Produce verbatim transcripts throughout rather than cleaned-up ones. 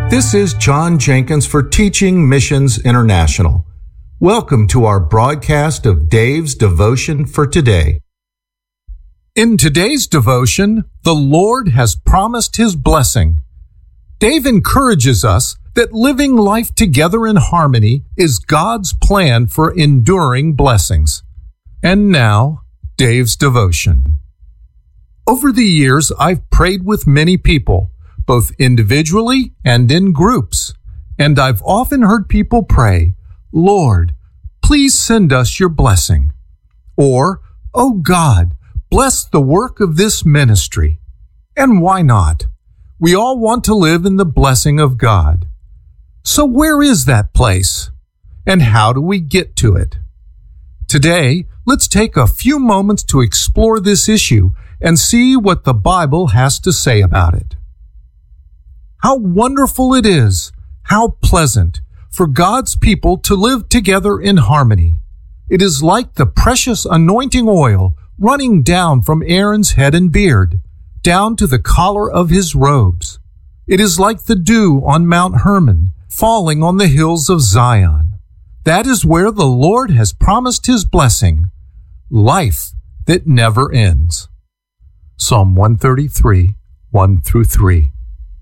This is John Jenkins for Teaching Missions International. Welcome to our broadcast of Dave's Devotion for today. In today's devotion, the Lord has promised His blessing. Dave encourages us that living life together in harmony is God's plan for enduring blessings. And now, Dave's devotion. Over the years, I've prayed with many people, both individually and in groups, and I've often heard people pray, "Lord, please send us your blessing," or, "Oh God, bless the work of this ministry." And why not? We all want to live in the blessing of God. So where is that place? And how do we get to it? Today, let's take a few moments to explore this issue and see what the Bible has to say about it. How wonderful it is, how pleasant, for God's people to live together in harmony. It is like the precious anointing oil running down from Aaron's head and beard, down to the collar of his robes. It is like the dew on Mount Hermon, falling on the hills of Zion. That is where the Lord has promised His blessing, life that never ends. Psalm one thirty-three, one through three.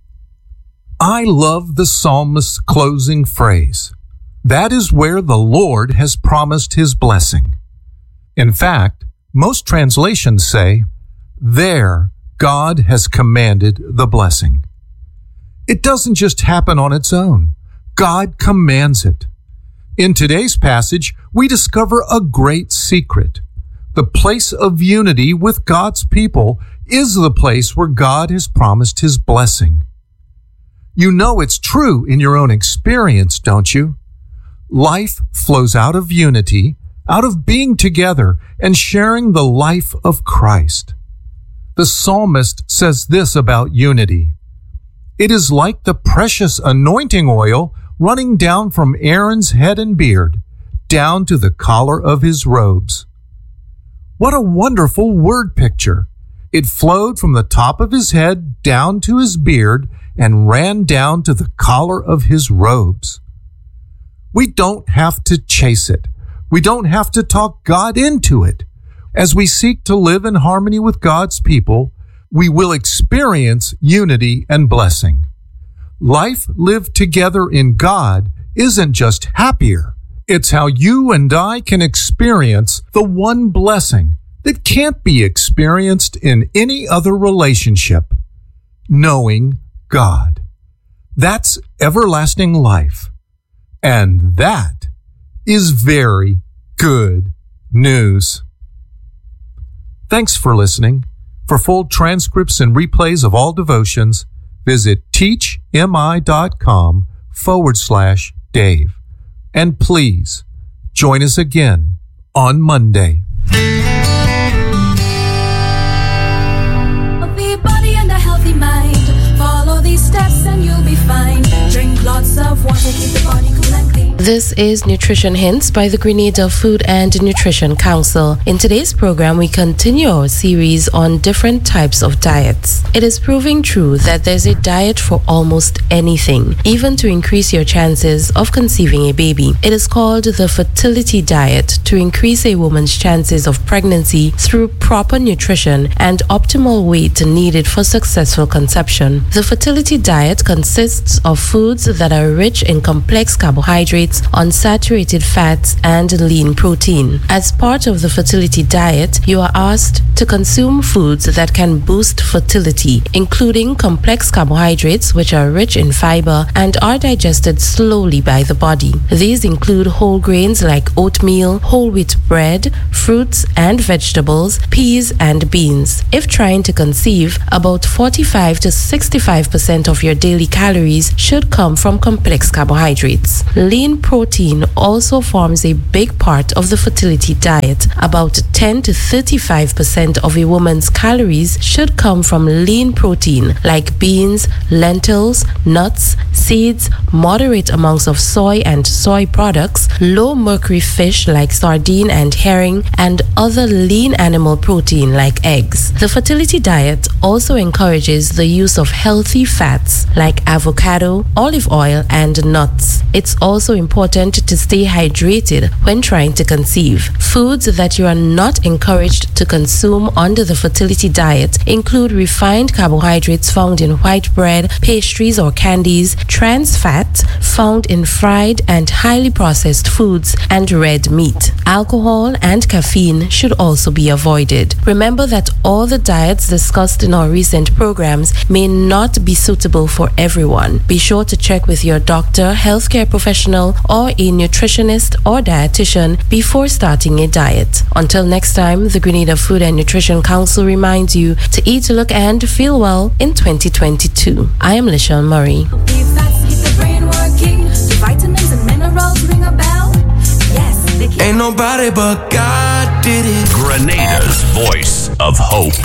I love the psalmist's closing phrase. That is where the Lord has promised His blessing. In fact, most translations say, there God has commanded the blessing. It doesn't just happen on its own. God commands it. In today's passage, we discover a great secret. The place of unity with God's people is the place where God has promised His blessing. You know it's true in your own experience, don't you? Life flows out of unity, out of being together and sharing the life of Christ. The psalmist says this about unity. It is like the precious anointing oil running down from Aaron's head and beard, down to the collar of his robes. What a wonderful word picture! It flowed from the top of his head down to his beard and ran down to the collar of his robes. We don't have to chase it. We don't have to talk God into it. As we seek to live in harmony with God's people, we will experience unity and blessing. Life lived together in God isn't just happier. It's how you and I can experience the one blessing that can't be experienced in any other relationship, knowing God. That's everlasting life. And that is very good news. Thanks for listening. For full transcripts and replays of all devotions, visit teachmi.com forward slash Dave. And please join us again on Monday. Healthy body and a healthy mind. Follow these steps and you'll be fine. Drink lots of water, keep the body cool and clean. This is Nutrition Hints by the Grenada Food and Nutrition Council. In today's program, we continue our series on different types of diets. It is proving true that there's a diet for almost anything, even to increase your chances of conceiving a baby. It is called the fertility diet to increase a woman's chances of pregnancy through proper nutrition and optimal weight needed for successful conception. The fertility diet consists of foods that are rich in complex carbohydrates, unsaturated fats, and lean protein. As part of the fertility diet, you are asked to consume foods that can boost fertility, including complex carbohydrates, which are rich in fiber and are digested slowly by the body. These include whole grains like oatmeal, whole wheat bread, fruits and vegetables, peas and beans. If trying to conceive, about forty-five to sixty-five percent of your daily calories should come from complex carbohydrates. Lean protein also forms a big part of the fertility diet. About ten to thirty-five percent of a woman's calories should come from lean protein like beans, lentils, nuts, seeds, moderate amounts of soy and soy products, low mercury fish like sardine and herring, and other lean animal protein like eggs. The fertility diet also encourages the use of healthy fats like avocado, olive oil, and nuts. It's also important to stay hydrated when trying to conceive. Foods that you are not encouraged to consume under the fertility diet include refined carbohydrates found in white bread, pastries or candies, trans fat found in fried and highly processed foods, and red meat. Alcohol and caffeine should also be avoided. Remember that all the diets discussed in our recent programs may not be suitable for everyone. Be sure to check with your doctor, healthcare professional, or a nutritionist or dietitian before starting a diet. Until next time, the Grenada Food and Nutrition Council reminds you to eat, look, and feel well in twenty twenty-two. I am Lishelle Murray. Vitamins and minerals ring a bell. Yes, ain't nobody but God did it. Grenada's voice of hope.